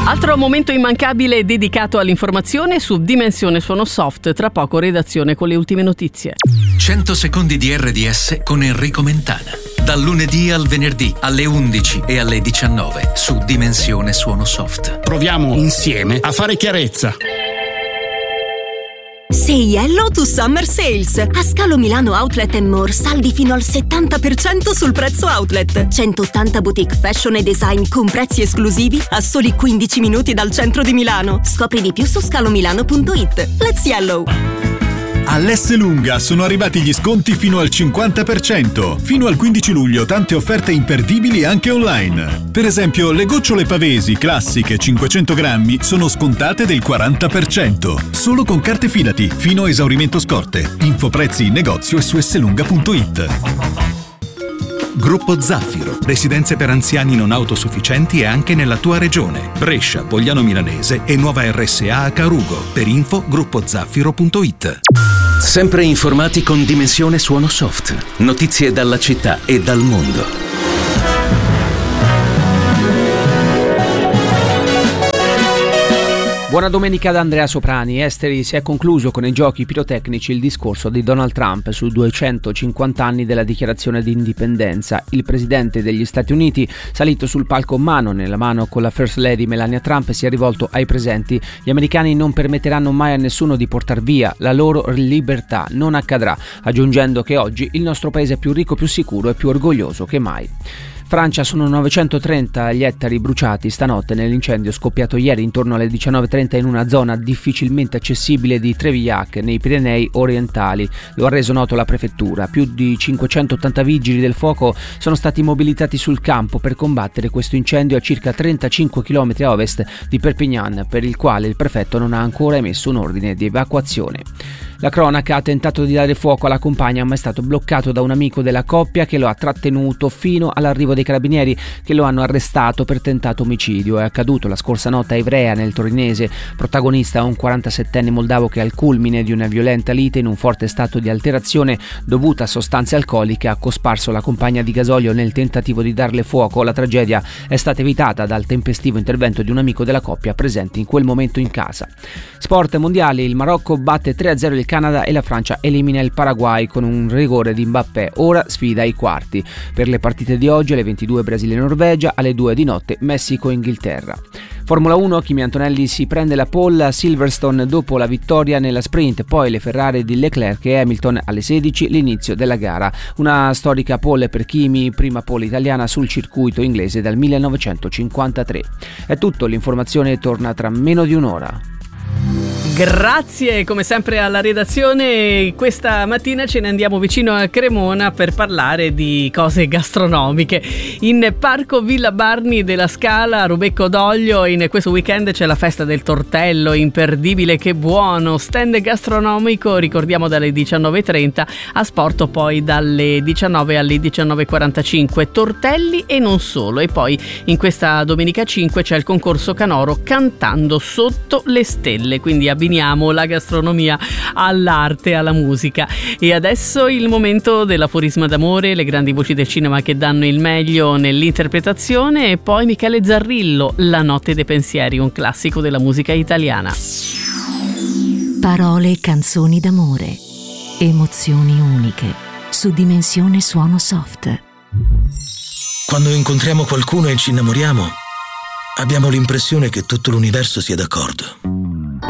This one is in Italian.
Altro momento immancabile dedicato all'informazione su Dimensione Suono Soft, tra poco redazione con le ultime notizie. 100 secondi di RDS con Enrico Mentana. Dal lunedì al venerdì alle 11 e alle 19 su Dimensione Suono Soft. Proviamo insieme a fare chiarezza. Say hello to Summer Sales! A Scalo Milano Outlet & More saldi fino al 70% sul prezzo outlet. 180 boutique fashion e design con prezzi esclusivi a soli 15 minuti dal centro di Milano. Scopri di più su scalomilano.it. Let's yellow! All'Esselunga sono arrivati gli sconti fino al 50%. Fino al 15 luglio tante offerte imperdibili anche online. Per esempio, le gocciole Pavesi classiche 500 grammi sono scontate del 40%. Solo con carte Fidati, fino a esaurimento scorte. Infoprezzi in negozio e su esselunga.it. Gruppo Zaffiro, residenze per anziani non autosufficienti anche nella tua regione. Brescia, Pogliano Milanese e nuova RSA a Carugo. Per info gruppozaffiro.it. Sempre informati con Dimensione Suono Soft. Notizie dalla città e dal mondo. Buona domenica da Andrea Soprani. Esteri, si è concluso con i giochi pirotecnici il discorso di Donald Trump su 250 anni della dichiarazione di indipendenza. Il presidente degli Stati Uniti, salito sul palco mano nella mano con la First Lady Melania Trump, si è rivolto ai presenti. Gli americani non permetteranno mai a nessuno di portar via la loro libertà, non accadrà, aggiungendo che oggi il nostro paese è più ricco, più sicuro e più orgoglioso che mai. Francia, sono 930 gli ettari bruciati stanotte nell'incendio scoppiato ieri intorno alle 19:30 in una zona difficilmente accessibile di Trevillac nei Pirenei orientali. Lo ha reso noto la prefettura. Più di 580 vigili del fuoco sono stati mobilitati sul campo per combattere questo incendio a circa 35 km a ovest di Perpignan, per il quale il prefetto non ha ancora emesso un ordine di evacuazione. La cronaca: ha tentato di dare fuoco alla compagna ma è stato bloccato da un amico della coppia che lo ha trattenuto fino all'arrivo dei carabinieri, che lo hanno arrestato per tentato omicidio. È accaduto la scorsa notte a Ivrea nel Torinese. Protagonista un 47enne moldavo che al culmine di una violenta lite in un forte stato di alterazione dovuta a sostanze alcoliche ha cosparso la compagna di gasolio nel tentativo di darle fuoco. La tragedia è stata evitata dal tempestivo intervento di un amico della coppia presente in quel momento in casa. Sport mondiali: il Marocco batte 3-0 il Canada e la Francia elimina il Paraguay con un rigore di Mbappé. Ora sfida ai quarti. Per le partite di oggi alle 22 Brasile e Norvegia, alle 2 di notte Messico e Inghilterra. Formula 1, Kimi Antonelli si prende la pole a Silverstone dopo la vittoria nella sprint, poi le Ferrari di Leclerc e Hamilton alle 16, l'inizio della gara. Una storica pole per Kimi, prima pole italiana sul circuito inglese dal 1953. È tutto, l'informazione torna tra meno di un'ora. Grazie come sempre alla redazione. Questa mattina ce ne andiamo vicino a Cremona per parlare di cose gastronomiche. In Parco Villa Barni della Scala, a Rubecco d'Oglio, in questo weekend c'è la festa del tortello, imperdibile, che buono, stand gastronomico, ricordiamo dalle 19:30, a Sport poi dalle 19 alle 19:45, tortelli e non solo. E poi in questa domenica 5 c'è il concorso canoro Cantando sotto le stelle, quindi abbiniamo la gastronomia all'arte, alla musica. E adesso il momento dell'aforisma d'amore, le grandi voci del cinema che danno il meglio nell'interpretazione, e poi Michele Zarrillo, La notte dei pensieri, un classico della musica italiana. Parole e canzoni d'amore, emozioni uniche, su Dimensione Suono Soft. Quando incontriamo qualcuno e ci innamoriamo, abbiamo l'impressione che tutto l'universo sia d'accordo.